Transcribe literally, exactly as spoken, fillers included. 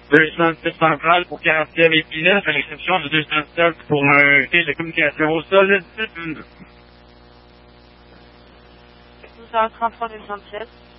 deux cent sept central pour quarante-sept et neuf, à l'exception de deux cent sept pour un fil de communication au sol. douze heures trente-trois, deux cent sept.